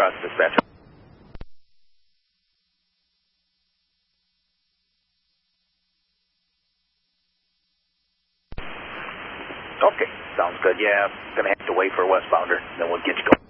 across, dispatch. Okay, sounds good. Yeah, going to have to wait for a westbounder, then we'll get you going.